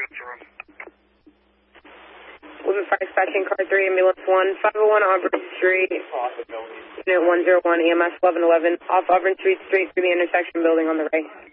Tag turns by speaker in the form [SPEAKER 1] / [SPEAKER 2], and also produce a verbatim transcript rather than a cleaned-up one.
[SPEAKER 1] Women Fire Dispatching Car three, Ambulance one, five oh one Auburn Street, Unit one oh one, E M S eleven eleven, off Auburn Street Street through the intersection building on the right.